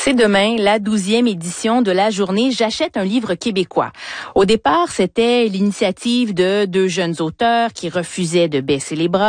C'est demain la 12e édition de la journée J'achète un livre québécois. Au départ, c'était l'initiative de deux jeunes auteurs qui refusaient de baisser les bras